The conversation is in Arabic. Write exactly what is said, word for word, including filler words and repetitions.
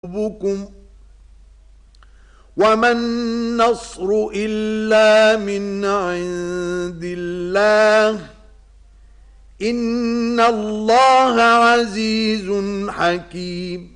بكم وما النصر إلا من عند الله إن الله عزيز حكيم